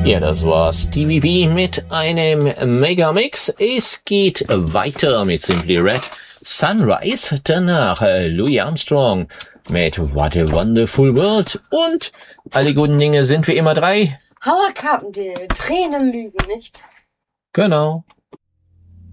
Ja, das war's. TVB mit einem Megamix. Es geht weiter mit Simply Red. Sunrise, danach Louis Armstrong mit What a Wonderful World. Und alle guten Dinge sind wie immer 3. Howard Carpendale, Tränen lügen nicht. Genau.